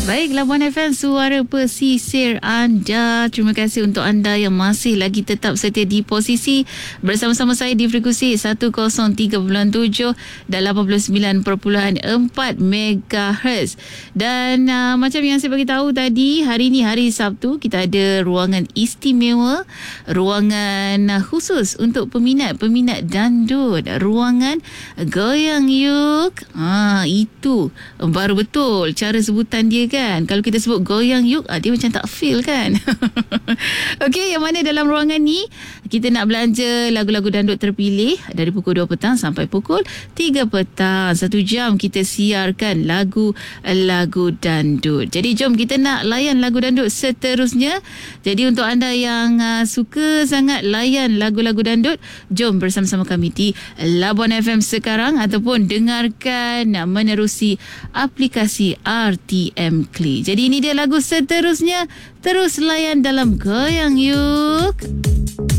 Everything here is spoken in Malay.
Baik, Labuan FM, suara pesisir anda. Terima kasih untuk anda yang masih lagi tetap setia di posisi bersama-sama saya di frekuensi 103.7 dan 89.4 MHz. Dan macam yang saya bagi tahu tadi, hari ini hari Sabtu kita ada ruangan istimewa, ruangan khusus untuk peminat dandut, ruangan Goyang Yuk. Itu baru betul cara sebutan dia kan. Kalau kita sebut Goyang Yuk, dia macam tak feel kan. Okey, yang mana dalam ruangan ni kita nak belanja lagu-lagu dandut terpilih dari pukul 2 petang sampai pukul 3 petang. 1 jam kita siarkan lagu-lagu dandut. Jadi jom kita nak layan lagu dandut seterusnya. Jadi untuk anda yang suka sangat layan lagu-lagu dandut, jom bersama-sama kami di Labuan FM sekarang ataupun dengarkan menerusi aplikasi RTM Klik. Jadi ini dia lagu seterusnya. Terus layan dalam Goyang Yuk.